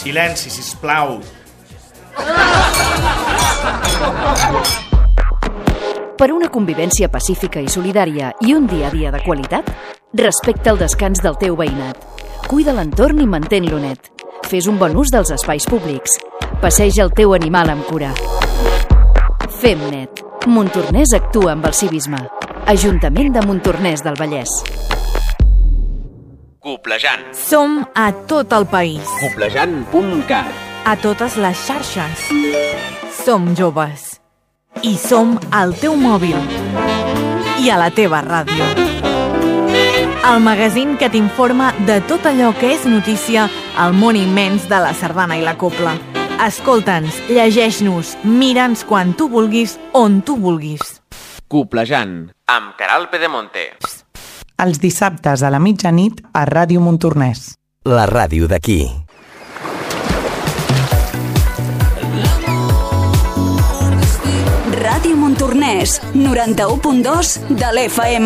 Silenci, sisplau. Per una convivència pacífica i solidària i un dia a dia de qualitat, respecta el descans del teu veïnat. Cuida l'entorn i mantén-lo net. Fes un bon ús dels espais públics. Passeja el teu animal amb cura. Fem net. Montornès actua amb el civisme. Ajuntament de Montornès del Vallès. Coplejant. Som a tot el país. Coplejant.cat. A totes les xarxes. Som joves. I som al teu mòbil. I a la teva ràdio. El magazín que t'informa de tot allò que és notícia al món immens de la sardana i la copla. Escolta'ns, llegeix-nos, mira'ns quan tu vulguis, on tu vulguis. Coplejant, amb Caral Pedemonte. Els dissabtes a la mitjanit a Ràdio Montornès. La ràdio d'aquí. Ràdio Montornès, 91.2 de l'FM.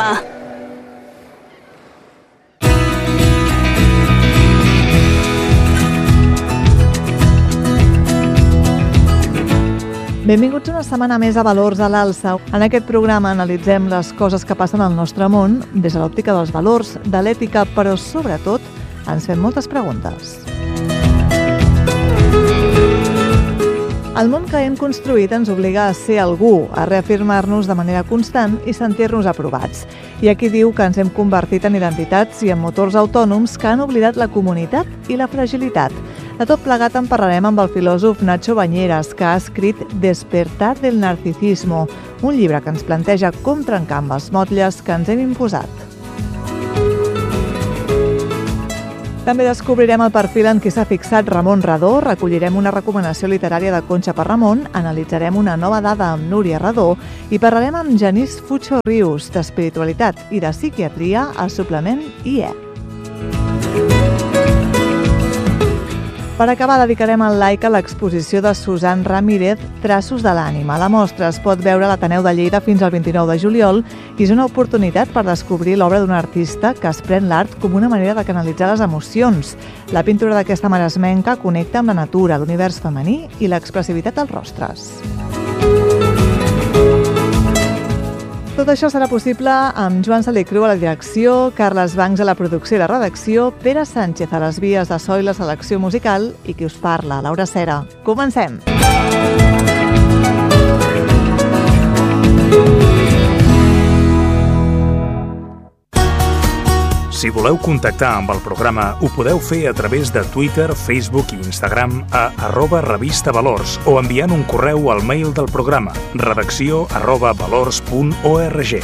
Benvinguts una setmana més a Valors a l'Alça. En aquest programa analitzem les coses que passen al nostre món des de l'òptica dels valors, de l'ètica, però sobretot ens fem moltes preguntes. El món que hem construït ens obliga a ser algú, a reafirmar-nos de manera constant i sentir-nos aprovats. Hi ha qui diu que ens hem convertit en identitats i en motors autònoms que han oblidat la comunitat i la fragilitat. De tot plegat en parlarem amb el filòsof Nacho Bañeras, que ha escrit Despertar del narcisismo, un llibre que ens planteja com trencar amb els motlles que ens hem imposat. També descobrirem el perfil en què s'ha fixat Ramon Radó, recollirem una recomanació literària de Concha per Ramon, analitzarem una nova dada amb Núria Radó i parlarem amb Genís Fucho Rius d'espiritualitat i de psiquiatria al suplement IE. Per acabar, dedicarem el like a l'exposició de Susan Ramírez, Traços de l'ànima. La mostra es pot veure a l'Ateneu de Lleida fins al 29 de juliol i és una oportunitat per descobrir l'obra d'un artista que es pren l'art com una manera de canalitzar les emocions. La pintura d'aquesta maresmenca connecta amb la natura, l'univers femení i l'expressivitat dels rostres. Tot això serà possible amb Joan Salicru a la direcció, Carles Bancs a la producció i la redacció, Pere Sánchez a les vies de so i la selecció musical i qui us parla, Laura Cera. Comencem! Si voleu contactar amb el programa, ho podeu fer a través de Twitter, Facebook i Instagram a @revistavalors o enviant un correu al mail del programa redacció@valors.org.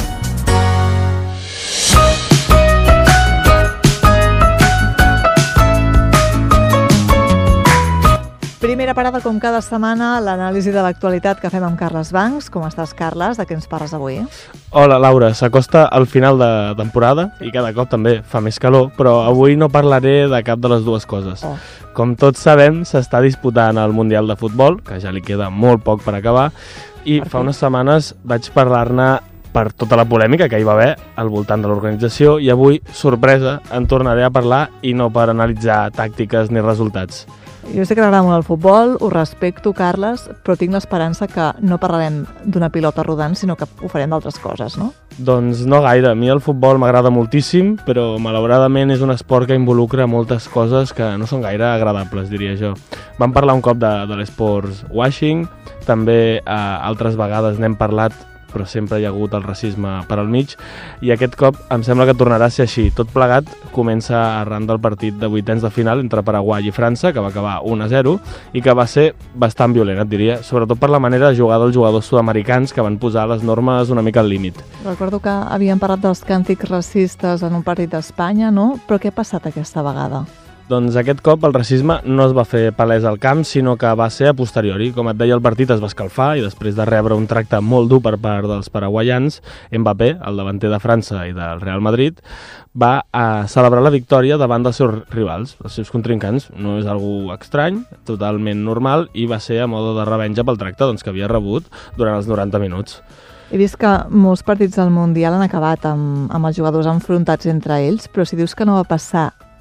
Primera parada, com cada setmana, l'anàlisi de l'actualitat que fem amb Carles Bancs. Com estàs, Carles? De què ens parles avui? Hola, Laura. S'acosta el final de temporada i cada cop també fa més calor, però avui no parlaré de cap de les dues coses. Oh. Com tots sabem, s'està disputant el Mundial de Futbol, que ja li queda molt poc per acabar, i fa unes setmanes vaig parlar-ne per tota la polèmica que hi va haver al voltant de l'organització i avui, sorpresa, en tornaré a parlar i no per analitzar tàctiques ni resultats. Jo sé que t'agrada molt el futbol, ho respecto, Carles, però tinc l'esperança que no parlarem d'una pilota rodant, sinó que ho farem d'altres coses, no? Doncs no gaire. A mi el futbol m'agrada moltíssim, però malauradament és un esport que involucra moltes coses que no són gaire agradables, diria jo. Vam parlar un cop de l'esport washing, també altres vegades n'hem parlat, però sempre hi ha hagut el racisme per al mig, i aquest cop em sembla que tornarà a ser així. Tot plegat comença arran del partit de vuitens de final entre Paraguai i França, que va acabar 1-0, i que va ser bastant violent, et diria, sobretot per la manera de jugar dels jugadors sud-americans que van posar les normes una mica al límit. Recordo que havíem parlat dels càntics racistes en un partit d'Espanya, no? Però què ha passat aquesta vegada? Doncs aquest cop el racisme no es va fer palès al camp, sinó que va ser a posteriori. Com et deia, el partit es va escalfar i després de rebre un tracte molt dur per part dels paraguaians, Mbappé, el davanter de França i del Real Madrid, va celebrar la victòria davant dels seus rivals, els seus contrincants. No és algo estrany, totalment normal, i va ser a modo de revenja pel tracte que havia rebut durant els 90 minuts. He vist que molts partits del Mundial han acabat amb els jugadors enfrontats entre ells, però si dius que no va passar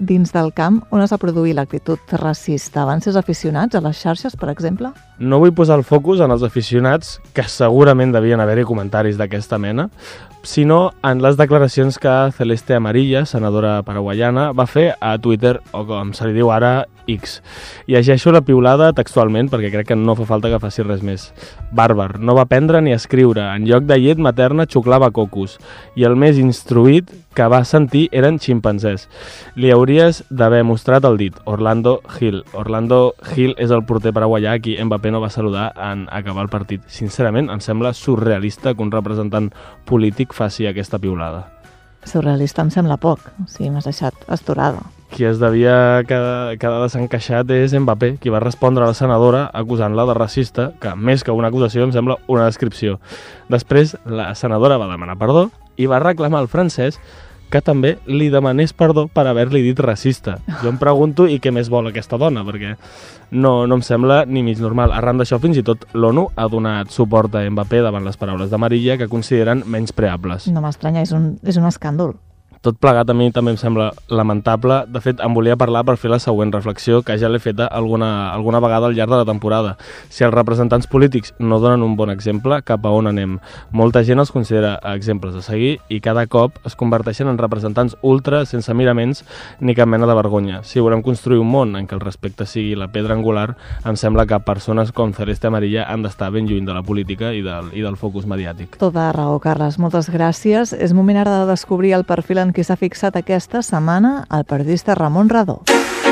dins del camp on es va produir l'actitud racista. Van ser els aficionats a les xarxes, per exemple? No vull posar el focus en els aficionats, que segurament devien haver-hi comentaris d'aquesta mena, sinó en les declaracions que Celeste Amarilla, senadora paraguaiana, va fer a Twitter, o com se li diu ara, X. Llegeixo la piulada textualment, perquè crec que no fa falta que faci res més. Bàrbar, no va aprendre ni a escriure. En lloc de llet materna xuclava cocos. I el més instruït que va sentir eren ximpanzés. Li hauries d'haver mostrat el dit. Orlando Gil. Orlando Gil és el porter paraguaià a qui Mbappé no va saludar en acabar el partit. Sincerament, em sembla surrealista que un representant polític faci aquesta piulada. Surrealista em sembla poc. O sigui, m'has deixat astorada. Qui es devia quedar desencaixat és Mbappé, qui va respondre a la senadora acusant-la de racista, que més que una acusació em sembla una descripció. Després, la senadora va demanar perdó i va reclamar al francès que també li demanés perdó per haver-li dit racista. Jo em pregunto, i què més vol aquesta dona? Perquè no em sembla ni mig normal. Arran d'això, fins i tot l'ONU ha donat suport a Mbappé davant les paraules d'Amarilla, que consideren menyspreables. No m'estranya, és un escàndol. Tot plegat a mi també em sembla lamentable. De fet, em volia parlar per fer la següent reflexió, que ja l'he feta alguna vegada al llarg de la temporada. Si els representants polítics no donen un bon exemple, cap a on anem? Molta gent els considera exemples a seguir i cada cop es converteixen en representants ultra sense miraments ni cap mena de vergonya. Si volem construir un món en què el respecte sigui la pedra angular, em sembla que persones com Celeste Amarilla han d'estar ben lluny de la política i del focus mediàtic. Tota raó, Carles. Moltes gràcies. És moment ara de descobrir el perfil en qui s'ha fixat aquesta setmana el periodista Ramon Radó.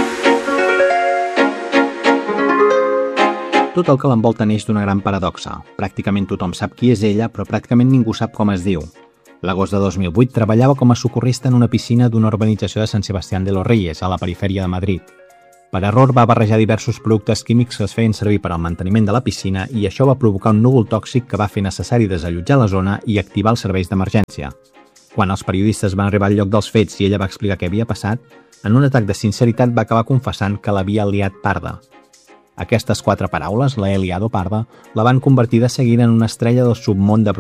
Tot el que l'envolta neix d'una gran paradoxa. Pràcticament tothom sap qui és ella, però pràcticament ningú sap com es diu. L'agost de 2008 treballava com a socorrista en una piscina d'una urbanització de Sant Sebastián de los Reyes, a la perifèria de Madrid. Per error va barrejar diversos productes químics que es feien servir per al manteniment de la piscina i això va provocar un núvol tòxic que va fer necessari desallotjar la zona i activar els serveis d'emergència. Quan els periodistes van arribar al lloc dels fets i ella va explicar què havia passat, en un atac de sinceritat va acabar confessant que l'havia liat parda. Aquestes 4 paraules, la he liado parda, la van convertir de seguida en una estrella del submón de